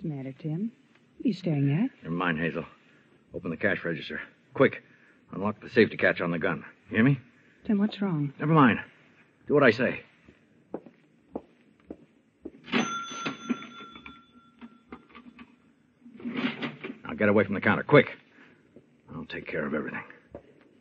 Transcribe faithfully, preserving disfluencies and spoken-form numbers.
the matter, Tim? What are you staring at? Never mind, Hazel. Open the cash register. Quick. Unlock the safety catch on the gun. You hear me? Tim, what's wrong? Never mind. Do what I say. Now get away from the counter, quick. I'll take care of everything.